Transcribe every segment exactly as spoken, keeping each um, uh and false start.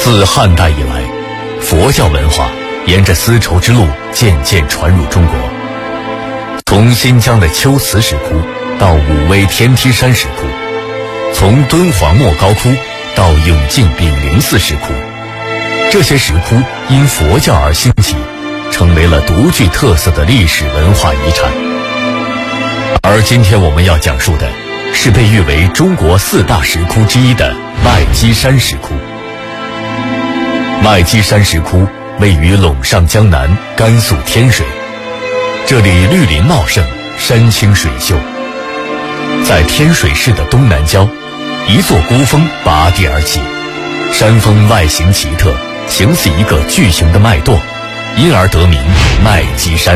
自汉代以来，佛教文化沿着丝绸之路渐渐传入中国。从新疆的龟兹石窟到武威天梯山石窟，从敦煌莫高窟到永靖炳灵寺石窟，这些石窟因佛教而兴起，成为了独具特色的历史文化遗产。而今天我们要讲述的是被誉为中国四大石窟之一的麦积山石窟。麦积山石窟位于陇上江南甘肃天水，这里绿林茂盛，山清水秀。在天水市的东南郊，一座孤峰拔地而起，山峰外形奇特，形似一个巨型的脉垛，因而得名麦积山。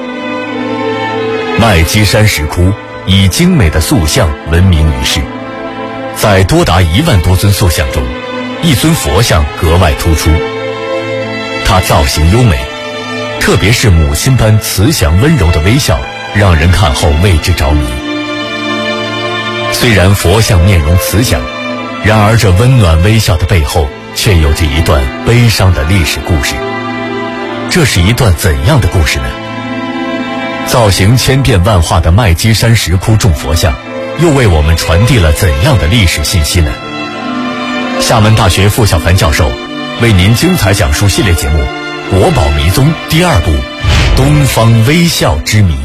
麦积山石窟以精美的塑像闻名于世，在多达一万多尊塑像中，一尊佛像格外突出，它造型优美，特别是母亲般慈祥温柔的微笑，让人看后为之着迷。虽然佛像面容慈祥，然而这温暖微笑的背后却有着一段悲伤的历史故事。这是一段怎样的故事呢？造型千变万化的麦积山石窟众佛像又为我们传递了怎样的历史信息呢？厦门大学傅小凡教授为您精彩讲述系列节目《国宝迷踪》第二部《东方微笑之谜》。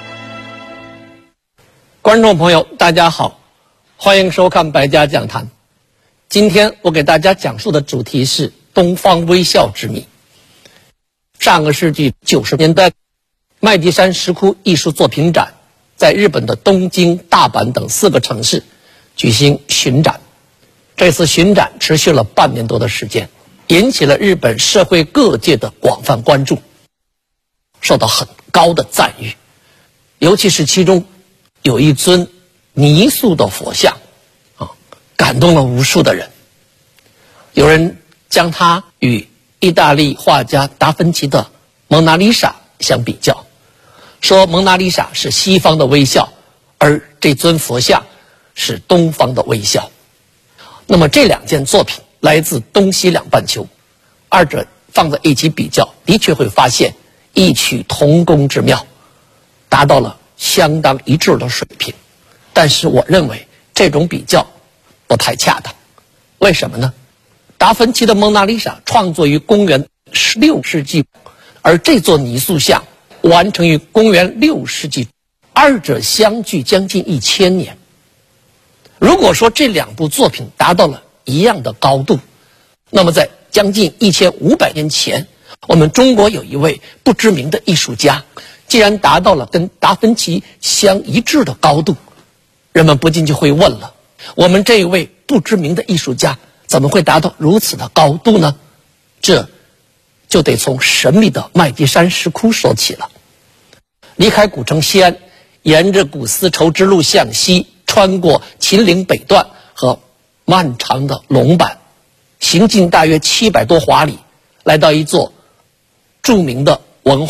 观众朋友大家好，欢迎收看百家讲坛。今天我给大家讲述的主题是东方微笑之谜。上个世纪九十年代，麦积山石窟艺术作品展在日本的东京、大阪等四个城市举行巡展。这次巡展持续了半年多的时间，引起了日本社会各界的广泛关注，受到很高的赞誉。尤其是其中有一尊泥塑的佛像啊，感动了无数的人。有人将它与意大利画家达芬奇的蒙娜丽莎相比较，说蒙娜丽莎是西方的微笑，而这尊佛像是东方的微笑。那么这两件作品来自东西两半球，二者放在一起比较，的确会发现异曲同工之妙，达到了相当一致的水平。但是我认为这种比较不太恰当。为什么呢？达芬奇的蒙娜丽莎创作于公元十六世纪，而这座泥塑像完成于公元六世纪，二者相距将近一千年。如果说这两部作品达到了一样的高度，那么在将近一千五百年前，我们中国有一位不知名的艺术家，既然达到了跟达芬奇相一致的高度，人们不禁就会问了，我们这一位不知名的艺术家怎么会达到如此的高度呢？这就得从神秘的麦积山石窟说起了。离开古城西安，沿着古丝绸之路向西，穿过秦岭北段和漫长的龙板，行进大约七百多华里，来到一座著名的